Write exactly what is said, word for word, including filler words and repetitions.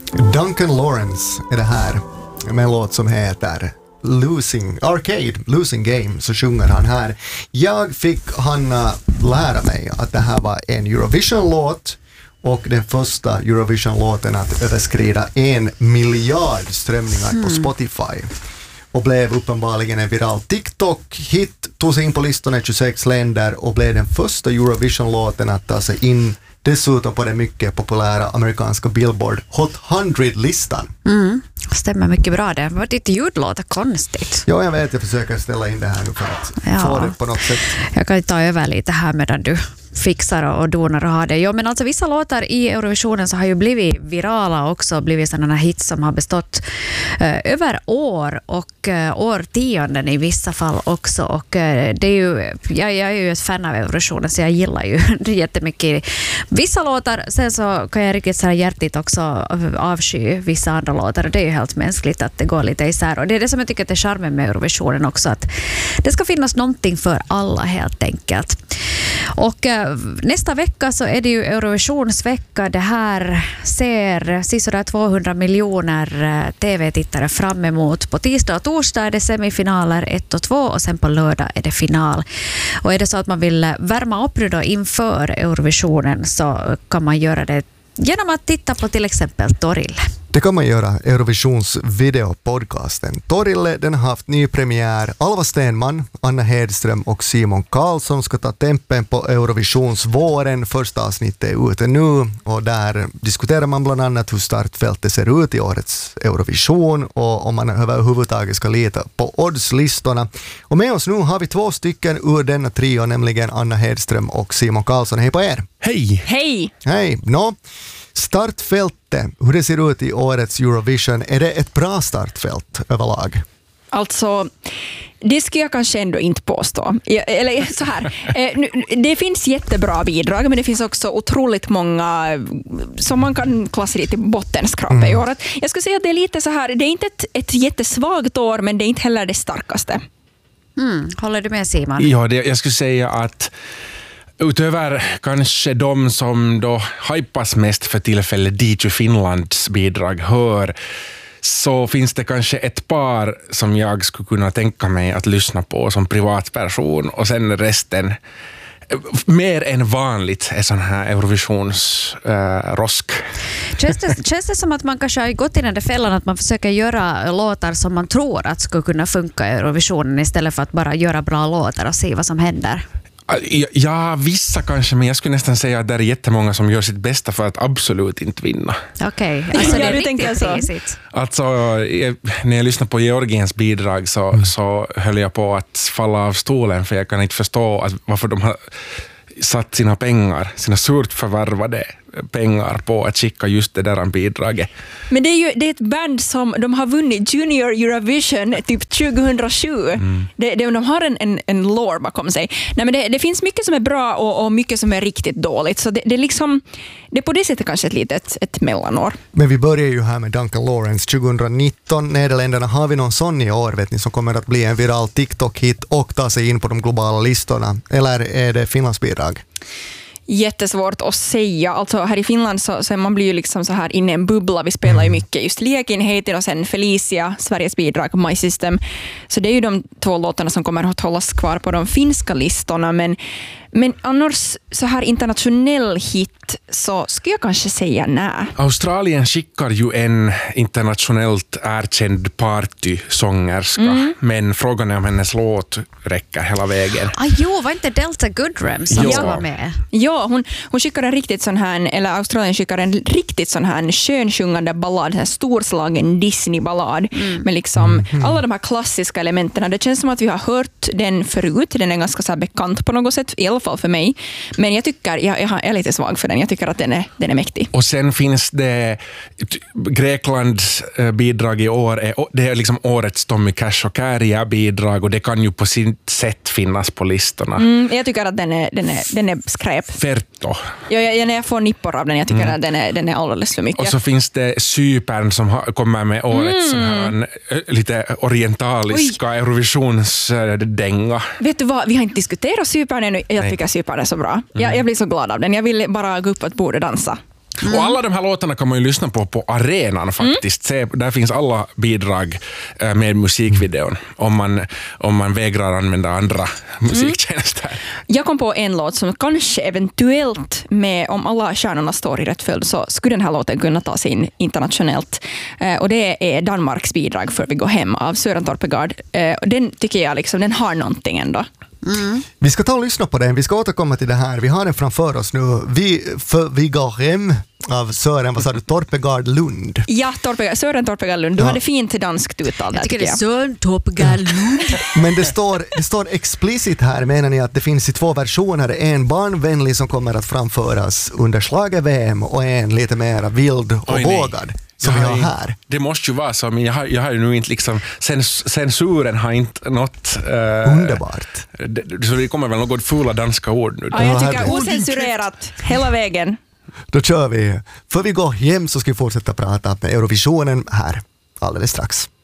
Duncan Lawrence är det här med en låt som heter Losing Arcade, Losing Game, så sjunger han här. Jag fick Hanna lära mig att det här var en Eurovision-låt och den första Eurovision-låten att överskrida en miljard strömningar mm. på Spotify. Och blev uppenbarligen en viral TikTok-hit, tog sig in på listorna i tjugosex länder och blev den första Eurovision-låten att ta sig in dessutom på den mycket populära amerikanska Billboard Hot hundra-listan. Mm, stämmer mycket bra det. Vad ditt ljud låter konstigt. Ja, jag vet. Jag försöker ställa in det här nu för att ja. få det på något sätt. Jag kan ta över lite här medan du fixar och donar och har det. Jo, men alltså vissa låtar i Eurovisionen så har ju blivit virala också, blivit sådana hits som har bestått eh, över år och eh, årtionden i vissa fall också. Och eh, det är ju, jag, jag är ju ett fan av Eurovisionen så jag gillar ju det jättemycket. Vissa låtar, sen så kan jag riktigt så här hjärtigt också avsky vissa andra låtar och det är ju helt mänskligt att det går lite isär. Och det är det som jag tycker att det är charmen med Eurovisionen också, att det ska finnas någonting för alla helt enkelt. Och eh, nästa vecka så är det ju Eurovisionsvecka. Det här ser sisådär tvåhundra miljoner eh, tv-tittare fram emot. På tisdag och torsdag är det semifinaler ett och två och sen på lördag är det final. Och är det så att man vill värma upp då inför Eurovisionen så kan man göra det genom att titta på till exempel Torille. Det kan man göra, Eurovisions videopodcasten. Torille, den har haft ny premiär. Alva Stenman, Anna Hedström och Simon Karlsson ska ta tempen på Eurovisionsvåren. Första avsnittet är ute nu och där diskuterar man bland annat hur startfältet ser ut i årets Eurovision och om man överhuvudtaget ska lita på oddslistorna. Och med oss nu har vi två stycken ur denna trio, nämligen Anna Hedström och Simon Karlsson. Hej på er! Hej! Hej! Hej! Nå, startfältet, hur det ser ut i årets Eurovision, är det ett bra startfält överlag? Alltså, det skulle jag kanske ändå inte påstå. Eller så här, det finns jättebra bidrag, men det finns också otroligt många som man kan klassa lite bottenskrapa mm. i året. Jag skulle säga att det är lite så här, det är inte ett, ett jättesvagt år, men det är inte heller det starkaste. Mm. Håller du med, Simon? Ja, det, jag skulle säga att utöver kanske de som då hypas mest för tillfället, D J Finlands bidrag hör, så finns det kanske ett par som jag skulle kunna tänka mig att lyssna på som privatperson och sen resten mer än vanligt är sån här Eurovisionsrosk. Äh, känns, det, känns det som att man kanske har gått in i den fällan att man försöker göra låtar som man tror att skulle kunna funka i Eurovisionen istället för att bara göra bra låtar och se vad som händer? Ja, vissa kanske, men jag skulle nästan säga att det är jättemånga som gör sitt bästa för att absolut inte vinna. Okej, okay. Alltså det är riktigt risigt. Alltså, när jag lyssnade på Georgiens bidrag så, mm. så höll jag på att falla av stolen, för jag kan inte förstå att varför de har satt sina pengar, sina surt förvärvade pengar på att skicka just det där bidraget. Men det är ju det är ett band som de har vunnit Junior Eurovision typ tjugohundrasju. Mm. Det, det, de har en, en, en lore bakom sig. Nej, men det, det finns mycket som är bra och, och mycket som är riktigt dåligt. Så det, det, är liksom, det är på det sättet kanske ett litet ett mellanår. Men vi börjar ju här med Duncan Lawrence tjugonitton. Nederländerna, har vi någon sån i år, vet ni, som kommer att bli en viral TikTok-hit och ta sig in på de globala listorna? Eller är det Finlands bidrag? Jättesvårt att säga. Alltså här i Finland så, så man blir ju liksom så här inne i en bubbla. Vi spelar ju mycket just Liekin, Heitin och sen Felicia, Sveriges bidrag, My System. Så det är ju de två låtarna som kommer att hållas kvar på de finska listorna. Men, men annars så här internationell hit så skulle jag kanske säga nej. Australien skickar ju en internationellt erkänd partysångerska, mm. men frågan är om hennes låt räcker hela vägen. Ah, jo, var inte Delta Goodrem som ja. var med? Ja, hon, hon skickar en riktigt sån här, eller Australien skickar en riktigt sån här skönsjungande ballad, en storslagen Disney-ballad mm. med liksom mm. alla de här klassiska elementen. Det känns som att vi har hört den förut, den är ganska så här bekant på något sätt, i alla fall för mig. Men jag tycker, jag, jag är lite svag för den, jag tycker att den är, den är mäktig. Och sen finns det Greklands bidrag i år, är, det är liksom årets Tommy Cash och Kääriä bidrag och det kan ju på sitt sätt finnas på listorna. Mm, jag tycker att den är, den är, den är skräp. Ferto. Ja, jag, när jag får nippor av den, jag tycker mm. att den är, den är alldeles för mycket. Och så finns det Cypern som har, kommer med årets mm. här, lite orientaliska Oj. Eurovisionsdänga. Vet du vad, vi har inte diskuterat Cypern ännu. Jag Nej. tycker Cypern är så bra. Mm. Jag, jag blir så glad av den. Jag vill bara gå upp på ett bord och dansa. Mm. Och alla de här låtarna kan man ju lyssna på på arenan faktiskt. Mm. Se, där finns alla bidrag eh, med musikvideon om man, om man vägrar använda andra musiktjänster. Mm. Jag kom på en låt som kanske eventuellt med, om alla stjärnorna står i rätt följd, så skulle den här låten kunna ta sig in internationellt. Eh, och det är Danmarks bidrag För vi går hem av Søren Torpegard. Eh, och den tycker jag liksom, den har någonting ändå. Mm. Vi ska ta och lyssna på den. Vi ska återkomma till det här. Vi har den framför oss nu. Vi, för vi går hem av Sören, vad sa du, Torpegard Lund. Ja, Torpegard, Søren Torpegard Lund. Du ja. hade fint danskt uttal där. Jag tycker det är Søren Torpegard Lund. Men det står, det står explicit här, menar ni att det finns i två versioner. En barnvänlig som kommer att framföras under schlager-V M och en lite mer vild och Oj, vågad. Som vi har här. Det måste ju vara så, men jag har, jag har ju nu inte liksom, cens, censuren har inte nått... Uh, Underbart. Det, så det kommer väl något fula danska ord nu. Ja, jag tycker ocensurerat hela vägen. Då kör vi. För vi går hem så ska vi fortsätta prata med Eurovisionen här alldeles strax.